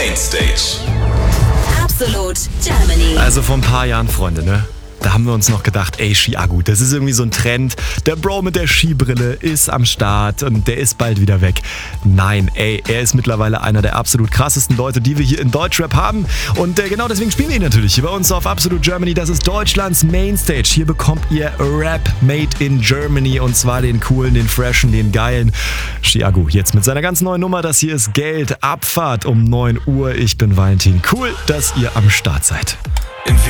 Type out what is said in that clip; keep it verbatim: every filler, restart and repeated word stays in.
Mainstage. Absolut Germany. Also vor ein paar Jahren, Freunde, ne? Da haben wir uns noch gedacht, ey, Ski-Agu, das ist irgendwie so ein Trend. Der Bro mit der Skibrille ist am Start und der ist bald wieder weg. Nein, ey, er ist mittlerweile einer der absolut krassesten Leute, die wir hier in Deutschrap haben. Und äh, genau deswegen spielen wir ihn natürlich hier bei uns auf Absolut Germany. Das ist Deutschlands Mainstage. Hier bekommt ihr Rap made in Germany und zwar den coolen, den freshen, den geilen Ski-Agu. Jetzt mit seiner ganz neuen Nummer. Das hier ist Geld. Abfahrt um neun Uhr. Ich bin Valentin. Cool, dass ihr am Start seid. In